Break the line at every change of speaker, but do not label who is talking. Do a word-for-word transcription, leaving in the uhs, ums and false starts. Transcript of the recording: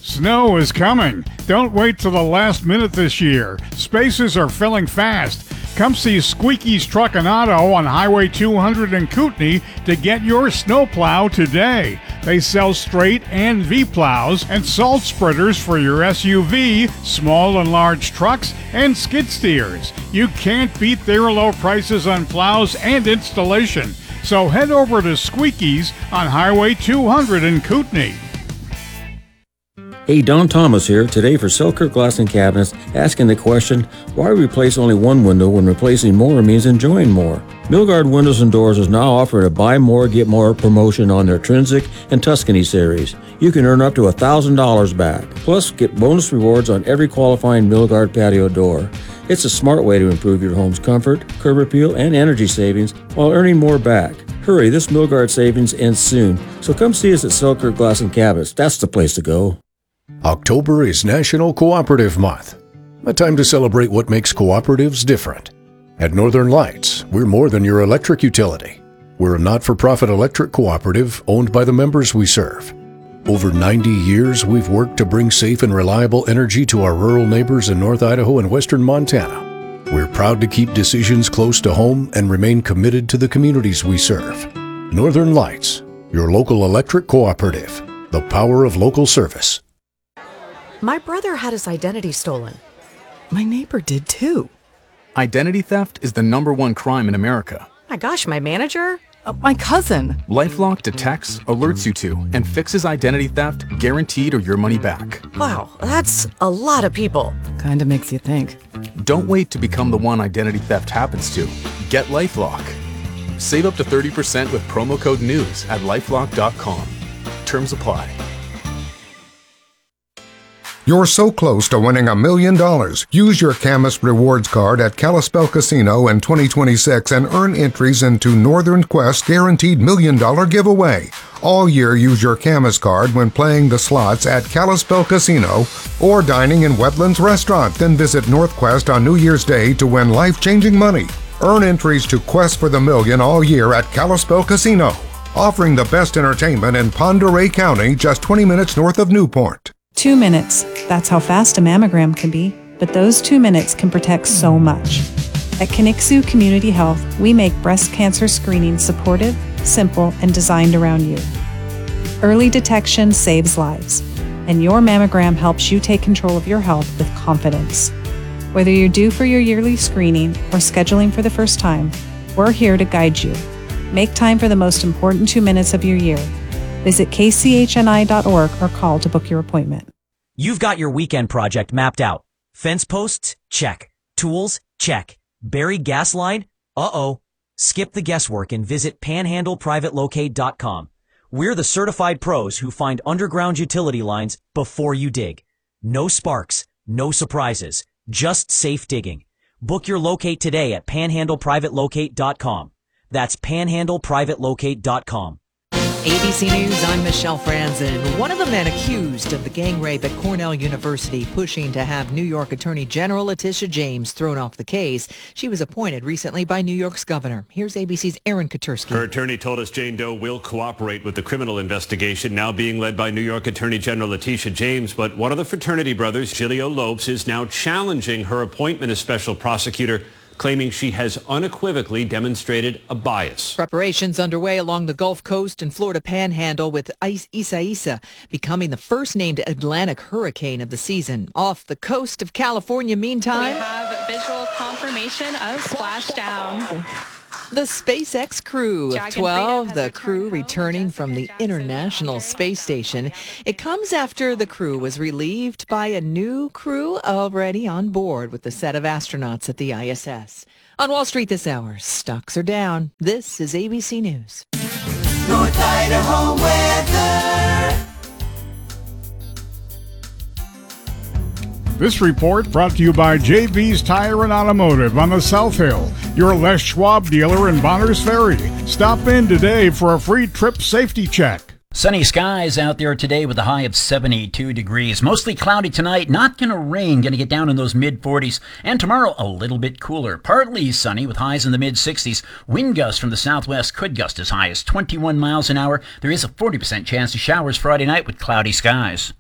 Snow is coming. Don't wait till the last minute this year. Spaces are filling fast. Come see Squeaky's Truck and Auto on Highway two hundred in Kootenai to get your snowplow today. They sell straight and V plows and salt spreaders for your S U V, small and large trucks, and skid steers. You can't beat their low prices on plows and installation. So head over to Squeaky's on Highway two hundred in Kootenai.
Hey, Don Thomas here, today for Selkirk Glass and Cabinets, asking the question, why replace only one window when replacing more means enjoying more? Milgard Windows and Doors is now offering a buy more, get more promotion on their Trinsic and Tuscany series. You can earn up to one thousand dollars back. Plus, get bonus rewards on every qualifying Milgard patio door. It's a smart way to improve your home's comfort, curb appeal, and energy savings while earning more back. Hurry, this Milgard savings ends soon, so come see us at Selkirk Glass and Cabinets. That's the place to go.
October is National Cooperative Month, a time to celebrate what makes cooperatives different. At Northern Lights, we're more than your electric utility. We're a not-for-profit electric cooperative owned by the members we serve. Over ninety years, we've worked to bring safe and reliable energy to our rural neighbors in North Idaho and western Montana. We're proud to keep decisions close to home and remain committed to the communities we serve. Northern Lights, your local electric cooperative. The power of local service.
My brother had his identity stolen. My neighbor did too.
Identity theft is the number one crime in America.
My gosh, my manager? Uh, my cousin.
LifeLock detects, alerts you to, and fixes identity theft, guaranteed or your money back.
Wow, that's a lot of people. Kinda makes you think.
Don't wait to become the one identity theft happens to. Get LifeLock. Save up to thirty percent with promo code NEWS at lifelock dot com. Terms apply.
You're so close to winning a million dollars. Use your Camas Rewards card at Kalispell Casino in twenty twenty-six and earn entries into Northern Quest Guaranteed Million Dollar Giveaway. All year, use your Camas card when playing the slots at Kalispell Casino or dining in Wetlands Restaurant. Then visit Northquest on New Year's Day to win life-changing money. Earn entries to Quest for the Million all year at Kalispell Casino, offering the best entertainment in Pend Oreille County, just twenty minutes north of Newport.
Two minutes. That's how fast a mammogram can be, but those two minutes can protect so much. At Kinixu Community Health, we make breast cancer screening supportive, simple, and designed around you. Early detection saves lives, and your mammogram helps you take control of your health with confidence. Whether you're due for your yearly screening or scheduling for the first time, we're here to guide you. Make time for the most important two minutes of your year. Visit k c h n i dot org or call to book your appointment.
You've got your weekend project mapped out. Fence posts? Check. Tools? Check. Buried gas line? Uh-oh. Skip the guesswork and visit panhandle private locate dot com. We're the certified pros who find underground utility lines before you dig. No sparks, no surprises, just safe digging. Book your locate today at panhandle private locate dot com. That's panhandle private locate dot com.
A B C News, I'm Michelle Franzen. One of the men accused of the gang rape at Cornell University pushing to have New York Attorney General Letitia James thrown off the case. She was appointed recently by New York's governor. Here's A B C's Aaron Katursky.
Her attorney told us Jane Doe will cooperate with the criminal investigation now being led by New York Attorney General Letitia James. But one of the fraternity brothers, Giglio Lopes, is now challenging her appointment as special prosecutor, claiming she has unequivocally demonstrated a bias.
Preparations underway along the Gulf Coast and Florida Panhandle, with Isaias becoming the first named Atlantic hurricane of the season. Off the coast of California, meantime,
we have visual confirmation of splashdown.
The SpaceX Crew of twelve, the crew returning from the International Space Station. It comes after the crew was relieved by a new crew already on board with the set of astronauts at the I S S. On Wall Street this hour, stocks are down. This is A B C News.
North Idaho weather.
This report brought to you by J V's Tire and Automotive on the South Hill, your Les Schwab dealer in Bonners Ferry. Stop in today for a free trip safety check.
Sunny skies out there today with a high of seventy-two degrees. Mostly cloudy tonight. Not going to rain. Going to get down in those mid forties. And tomorrow, a little bit cooler. Partly sunny with highs in the mid sixties. Wind gusts from the southwest could gust as high as twenty-one miles an hour. There is a forty percent chance of showers Friday night with cloudy skies.